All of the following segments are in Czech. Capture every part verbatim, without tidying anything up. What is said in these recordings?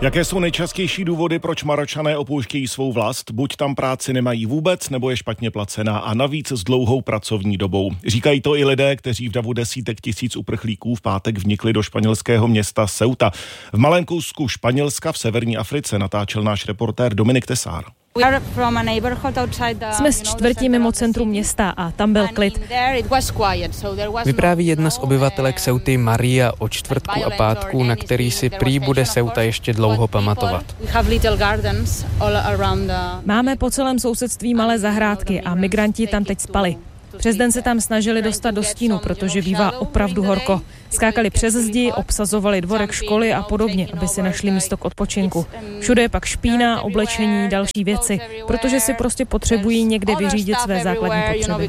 Jaké jsou nejčastější důvody, proč Maročané opouštějí svou vlast? Buď tam práci nemají vůbec, nebo je špatně placená a navíc s dlouhou pracovní dobou. Říkají to i lidé, kteří v davu desítek tisíc uprchlíků v pátek vnikli do španělského města Ceuta. V malém kousku Španělska v severní Africe natáčel náš reportér Dominik Tesár. Jsme z čtvrtí mimo centrum města a tam byl klid. Vypráví jedna z obyvatelek Ceuty Maria o čtvrtku a pátku, na který si prý bude Ceuta ještě dlouho pamatovat. Máme po celém sousedství malé zahrádky a migranti tam teď spali. Přes den se tam snažili dostat do stínu, protože bývá opravdu horko. Skákali přes zdi, obsazovali dvorek školy a podobně, aby si našli místo k odpočinku. Všude je pak špína, oblečení, další věci, protože si prostě potřebují někde vyřídit své základní potřeby.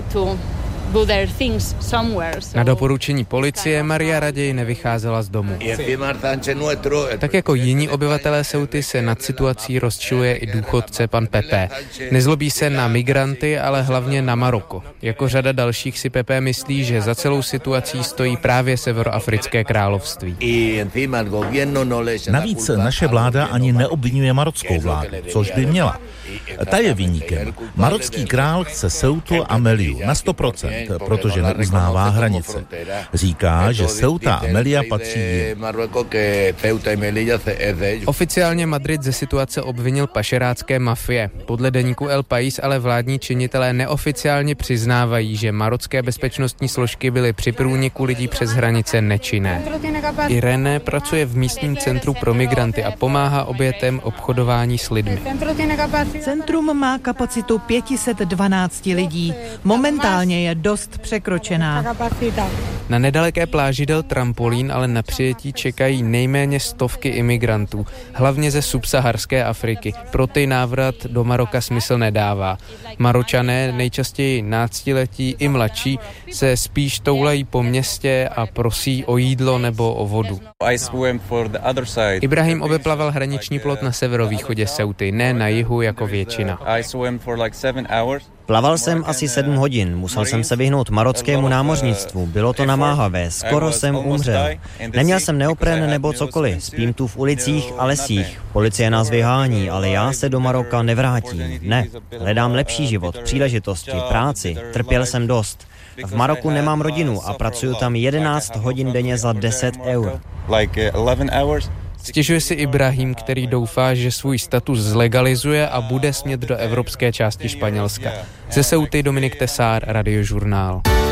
Na doporučení policie Maria raději nevycházela z domu. Tak jako jiní obyvatelé Ceuty se nad situací rozčiluje i důchodce pan Pepe. Nezlobí se na migranty, ale hlavně na Maroko. Jako řada dalších si Pepe myslí, že za celou situací stojí právě Severoafrické království. Navíc naše vláda ani neobvinuje marockou vládu, což by měla. Ta je viníkem. Marocký král chce Ceutu a Meliu na sto procent, protože neuznává hranice. Říká, že Ceuta a Melilla patří jim. Oficiálně Madrid ze situace obvinil pašerácké mafie. Podle deníku El País ale vládní činitelé neoficiálně přiznávají, že marocké bezpečnostní složky byly při průniku lidí přes hranice nečinné. Irene pracuje v místním centru pro migranty a pomáhá obětem obchodování s lidmi. Centrum má kapacitu pět set dvanáct lidí. Momentálně je dost překročená. Na nedaleké pláži del Trampolín ale na přijetí čekají nejméně stovky imigrantů, hlavně ze subsaharské Afriky. Pro ty návrat do Maroka smysl nedává. Maročané, nejčastěji náctiletí i mladší, se spíš toulají po městě a prosí o jídlo nebo o vodu. Ibrahim obeplaval hraniční plot na severovýchodě Ceuty, ne na jihu jako většina. Plaval jsem asi sedm hodin, musel jsem se vyhnout marockému námořnictvu, bylo to namáhavé, skoro jsem umřel. Neměl jsem neopren nebo cokoliv, spím tu v ulicích a lesích. Policie nás vyhání, ale já se do Maroka nevrátím. Ne, hledám lepší život, příležitosti, práci, trpěl jsem dost. V Maroku nemám rodinu a pracuju tam jedenáct hodin denně za deset eur. Stěžuje si Ibrahim, který doufá, že svůj status zlegalizuje a bude smět do evropské části Španělska. Ze Ceuty Dominik Tesár, Radiožurnál.